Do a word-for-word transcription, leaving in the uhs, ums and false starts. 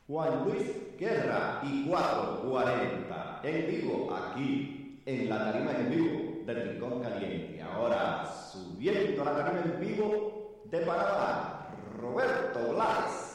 Juan Luis Guerra y cuatro cuarenta en vivo aquí en la tarima en vivo del Rincón Caliente. Ahora subiendo a la tarima en vivo de Panamá, Roberto Blas.